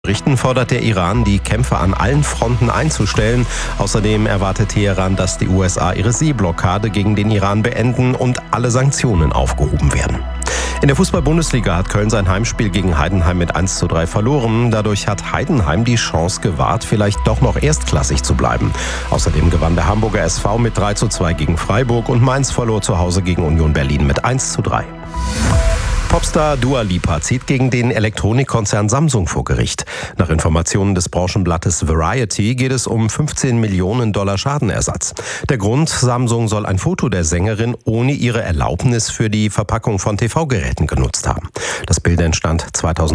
Berichten fordert der Iran, die Kämpfe an allen Fronten einzustellen. Außerdem erwartet Teheran, dass die USA ihre Seeblockade gegen den Iran beenden und alle Sanktionen aufgehoben werden. In der Fußball-Bundesliga hat Köln sein Heimspiel gegen Heidenheim mit 1:3 verloren. Dadurch hat Heidenheim die Chance gewahrt, vielleicht doch noch erstklassig zu bleiben. Außerdem gewann der Hamburger SV mit 3:2 gegen Freiburg und Mainz verlor zu Hause gegen Union Berlin mit 1:3. Popstar Dua Lipa zieht gegen den Elektronikkonzern Samsung vor Gericht. Nach Informationen des Branchenblattes Variety geht es um $15 Millionen Schadenersatz. Der Grund: Samsung soll ein Foto der Sängerin ohne ihre Erlaubnis für die Verpackung von TV-Geräten genutzt haben. Das Bild entstand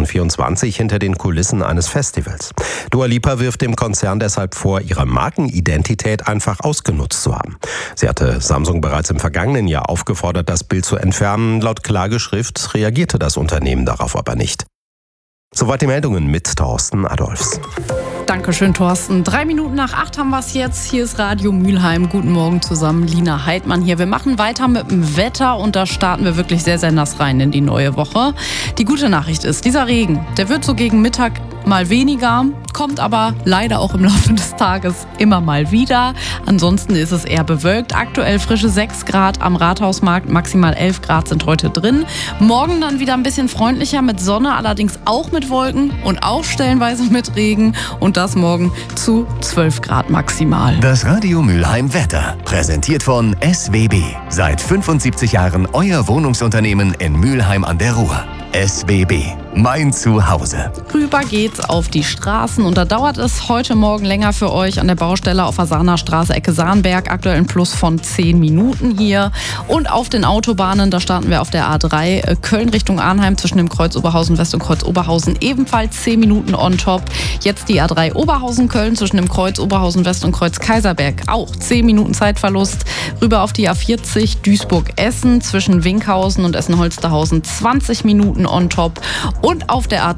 2024 hinter den Kulissen eines Festivals. Dua Lipa wirft dem Konzern deshalb vor, ihre Markenidentität einfach ausgenutzt zu haben. Sie hatte Samsung bereits im vergangenen Jahr aufgefordert, das Bild zu entfernen. Laut Klageschrift reagierte das Unternehmen darauf aber nicht. Soweit die Meldungen mit Thorsten Adolfs. Dankeschön, Thorsten. 7:03 haben wir es jetzt. Hier ist Radio Mülheim. Guten Morgen zusammen. Lina Heidmann hier. Wir machen weiter mit dem Wetter und da starten wir wirklich sehr, sehr nass rein in die neue Woche. Die gute Nachricht ist, dieser Regen, der wird so gegen Mittag mal weniger, kommt aber leider auch im Laufe des Tages immer mal wieder. Ansonsten ist es eher bewölkt. Aktuell frische 6 Grad am Rathausmarkt, maximal 11 Grad sind heute drin. Morgen dann wieder ein bisschen freundlicher mit Sonne, allerdings auch mit Wolken und auch stellenweise mit Regen. Und das morgen zu 12 Grad maximal. Das Radio Mülheim Wetter, präsentiert von SWB. Seit 75 Jahren euer Wohnungsunternehmen in Mülheim an der Ruhr. SWB, mein Zuhause. Rüber geht's auf die Straßen und da dauert es heute Morgen länger für euch an der Baustelle auf der Sahner Straße, Ecke Sahnberg. Aktuell ein Plus von 10 Minuten hier. Und auf den Autobahnen, da starten wir auf der A3 Köln Richtung Arnheim zwischen dem Kreuz Oberhausen West und Kreuz Oberhausen. Ebenfalls 10 Minuten on top. Jetzt die A3 Oberhausen Köln zwischen dem Kreuz Oberhausen West und Kreuz Kaiserberg. Auch 10 Minuten Zeitverlust. Rüber auf die A40 Duisburg-Essen zwischen Winkhausen und Essen-Holsterhausen 20 Minuten on top. Und auf der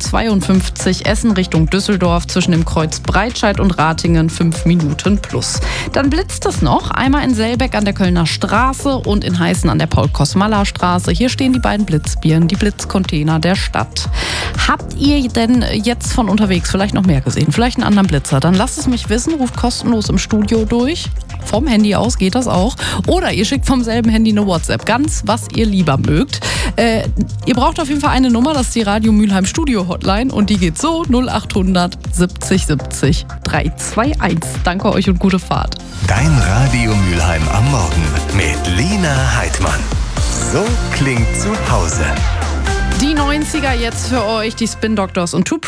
A52 Essen Richtung Düsseldorf zwischen dem Kreuz Breitscheid und Ratingen 5 Minuten plus. Dann blitzt es noch. Einmal in Selbeck an der Kölner Straße und in Heißen an der Paul-Kosmala-Straße. Hier stehen die beiden Blitzbirnen, die Blitzcontainer der Stadt. Habt ihr denn jetzt von unterwegs vielleicht noch mehr gesehen? Vielleicht einen anderen Blitzer? Dann lasst es mich wissen. Ruft kostenlos im Studio durch. Vom Handy aus geht das auch. Oder ihr schickt vom selben Handy eine WhatsApp. Ganz, was ihr lieber mögt. Ihr braucht auf jeden Fall eine Nummer, das ist die Radio Mülheim Studio Hotline und die geht so: 0800 70 70 321. Danke euch und gute Fahrt. Dein Radio Mülheim am Morgen mit Lina Heidmann. So klingt zu Hause. Die 90er jetzt für euch, die Spin Doctors und Two